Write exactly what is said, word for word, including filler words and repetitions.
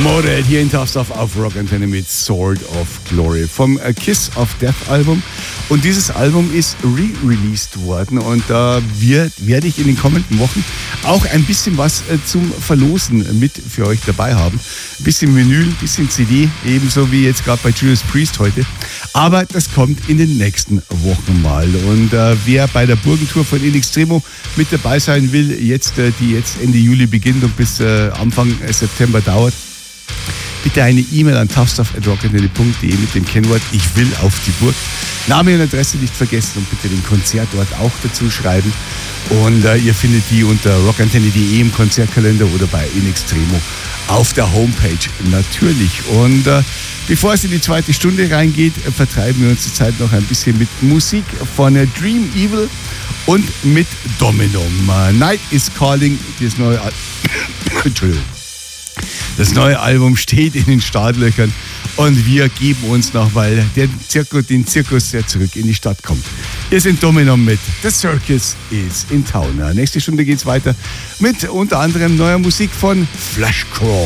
Motorhead hier in Tough Stuff auf Rock Antenne mit Sword of Glory vom Kiss of Death Album. Und dieses Album ist re-released worden und da äh, werde ich in den kommenden Wochen auch ein bisschen was äh, zum Verlosen mit für euch dabei haben. Ein bisschen Vinyl, ein bisschen C D, ebenso wie jetzt gerade bei Judas Priest heute. Aber das kommt in den nächsten Wochen mal. Und äh, wer bei der Burgentour von In Extremo mit dabei sein will, jetzt, äh, die jetzt Ende Juli beginnt und bis äh, Anfang September dauert, bitte eine E-Mail an toughstuff at rockantenne punkt de mit dem Kennwort Ich will auf die Burg. Name und Adresse nicht vergessen und bitte den Konzertort auch dazu schreiben. Und äh, ihr findet die unter rockantenne punkt de im Konzertkalender oder bei In Extremo auf der Homepage natürlich. Und äh, bevor es in die zweite Stunde reingeht, äh, vertreiben wir uns die Zeit noch ein bisschen mit Musik von äh, Dream Evil und mit Dominum. Uh, Night is Calling, das neue Al- Entschuldigung. Das neue Album steht in den Startlöchern und wir geben uns noch, weil der Zirkus, den Zirkus, der zurück in die Stadt kommt. Wir sind Dominum mit The Circus is in Town. Nächste Stunde geht's weiter mit unter anderem neuer Musik von Flashcrawl.